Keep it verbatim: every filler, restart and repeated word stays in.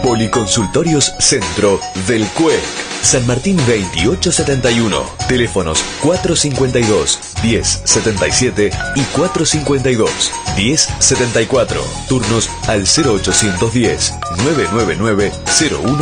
Policonsultorios Centro del C U E C. San Martín veintiocho setenta y uno. Teléfonos cuatrocientos cincuenta y dos, diez setenta y siete y cuatrocientos cincuenta y dos, diez setenta y cuatro. Turnos al cero ochocientos diez, novecientos noventa y nueve, cero uno